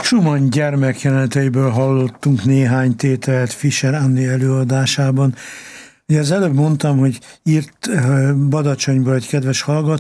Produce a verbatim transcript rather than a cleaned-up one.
Schumann gyermekjeleneteiből hallottunk néhány tételt Fischer Anni előadásában. Ugye az előbb mondtam, hogy írt Badacsonyból egy kedves hallgató,